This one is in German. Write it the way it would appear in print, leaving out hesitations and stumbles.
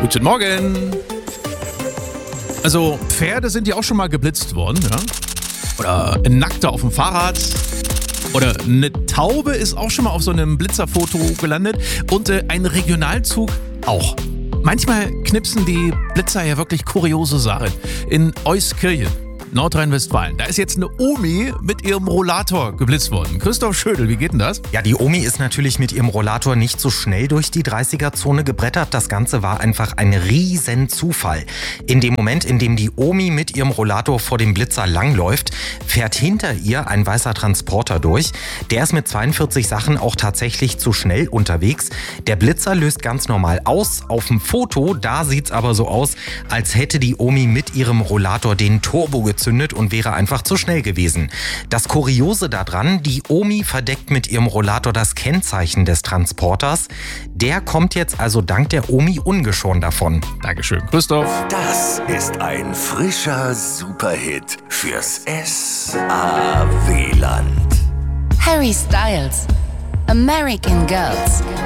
Guten Morgen. Also Pferde sind ja auch schon mal geblitzt worden, ja? Oder ein Nackter auf dem Fahrrad. Oder eine Taube ist auch schon mal auf so einem Blitzerfoto gelandet. Und ein Regionalzug auch. Manchmal knipsen die Blitzer ja wirklich kuriose Sachen. In Euskirchen, Nordrhein-Westfalen. Da ist jetzt eine Omi mit ihrem Rollator geblitzt worden. Christoph Schödel, wie geht denn das? Ja, die Omi ist natürlich mit ihrem Rollator nicht so schnell durch die 30er-Zone gebrettert. Das Ganze war einfach ein riesen Zufall. In dem Moment, in dem die Omi mit ihrem Rollator vor dem Blitzer langläuft, fährt hinter ihr ein weißer Transporter durch. Der ist mit 42 Sachen auch tatsächlich zu schnell unterwegs. Der Blitzer löst ganz normal aus. Auf dem Foto, da sieht's aber so aus, als hätte die Omi mit ihrem Rollator den Turbo gezündet und wäre einfach zu schnell gewesen. Das Kuriose daran, die Omi verdeckt mit ihrem Rollator das Kennzeichen des Transporters. Der kommt jetzt also dank der Omi ungeschoren davon. Dankeschön, Christoph. Das ist ein frischer Superhit fürs SAW-Land. Harry Styles, American Girls.